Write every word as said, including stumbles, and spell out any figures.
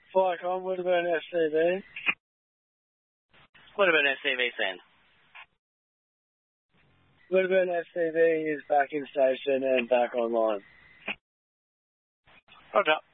Flycom, what about S C V? What about S C V, Sam? What about S C V is back in station and back online? Roger.